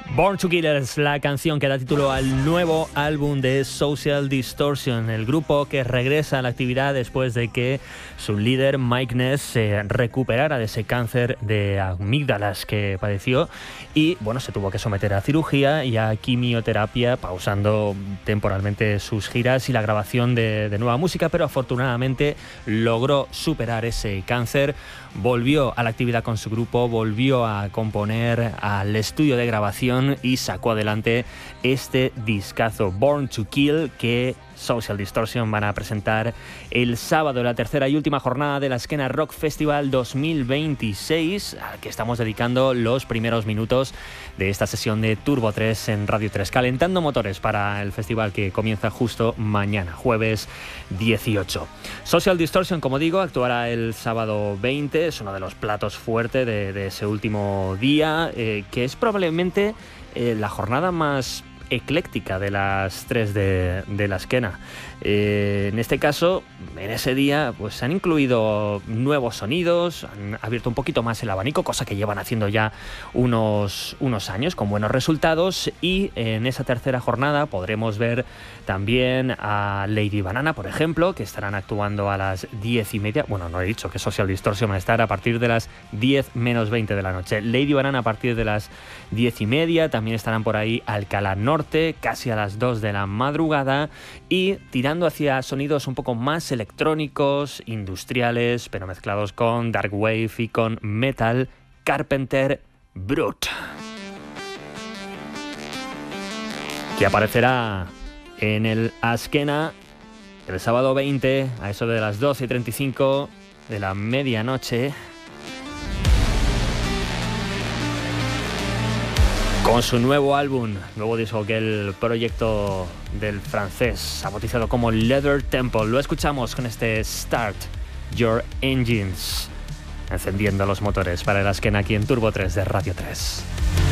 Born to Kill es la canción que da título al nuevo álbum de Social Distortion, el grupo que regresa a la actividad después de que su líder Mike Ness se recuperara de ese cáncer de amígdalas que padeció y bueno, se tuvo que someter a cirugía y a quimioterapia, pausando temporalmente sus giras y la grabación de nueva música, pero afortunadamente logró superar ese cáncer, volvió a la actividad con su grupo, volvió a componer al estudio de grabación y sacó adelante este discazo Born to Kill, que Social Distortion van a presentar el sábado, la tercera y última jornada de la Skena Rock Festival 2026, al que estamos dedicando los primeros minutos de esta sesión de Turbo 3 en Radio 3, calentando motores para el festival que comienza justo mañana, jueves 18. Social Distortion, como digo, actuará el sábado 20, es uno de los platos fuertes de ese último día, que es probablemente la jornada más ecléctica de las tres de la Skena. En este caso, en ese día, pues se han incluido nuevos sonidos, han abierto un poquito más el abanico, cosa que llevan haciendo ya unos años con buenos resultados, y en esa tercera jornada podremos ver también a Lady Banana, por ejemplo, que estarán actuando a las 10:30. Bueno, no he dicho que Social Distortion va a estar a partir de las 10 menos 20 de la noche. Lady Banana a partir de las 10:30, también estarán por ahí Alcalá Norte, casi a las 2 de la madrugada, y tirando hacia sonidos un poco más electrónicos, industriales, pero mezclados con dark wave y con metal, Carpenter Brut, que aparecerá en el Askena el sábado 20 a eso de las 12:35 de la medianoche, con su nuevo álbum, nuevo disco, que el proyecto del francés ha bautizado como Leather Temple. Lo escuchamos con este Start Your Engines, encendiendo los motores para el Askena aquí en Turbo 3 de Radio 3.